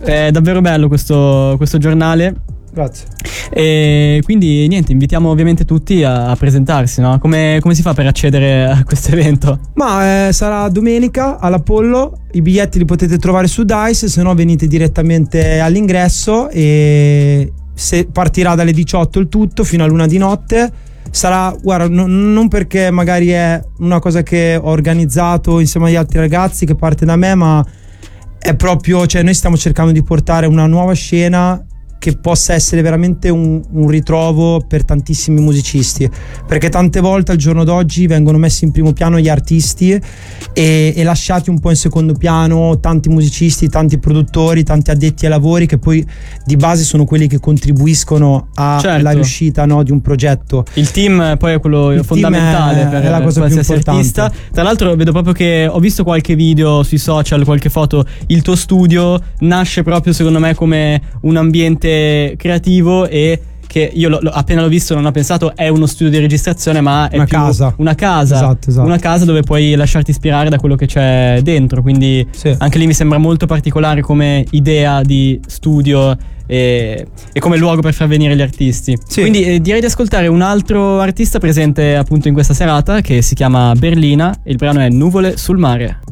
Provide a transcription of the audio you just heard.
È davvero bello questo giornale. Grazie. E quindi niente, invitiamo ovviamente tutti a presentarsi, no? Come si fa per accedere a questo evento? Ma sarà domenica all'Apollo, i biglietti li potete trovare su Dice, se no venite direttamente all'ingresso e se partirà dalle 18 il tutto fino all'1 di notte. Sarà, guarda, non perché magari è una cosa che ho organizzato insieme agli altri ragazzi, che parte da me, ma è proprio, cioè noi stiamo cercando di portare una nuova scena che possa essere veramente un ritrovo per tantissimi musicisti, perché tante volte al giorno d'oggi vengono messi in primo piano gli artisti e lasciati un po' in secondo piano tanti musicisti, tanti produttori, tanti addetti ai lavori che poi di base sono quelli che contribuiscono alla riuscita, no, di un progetto. Il team poi è quello fondamentale per la cosa più importante. Artista. Tra l'altro vedo proprio che ho visto qualche video sui social, qualche foto. Il tuo studio nasce proprio secondo me come un ambiente creativo e che io appena l'ho visto non ho pensato è uno studio di registrazione, ma è una casa. Esatto. Una casa dove puoi lasciarti ispirare da quello che c'è dentro, quindi sì. Anche lì mi sembra molto particolare come idea di studio e come luogo per far venire gli artisti. Sì. Quindi direi di ascoltare un altro artista presente appunto in questa serata, che si chiama Berlina, e il brano è Nuvole sul mare.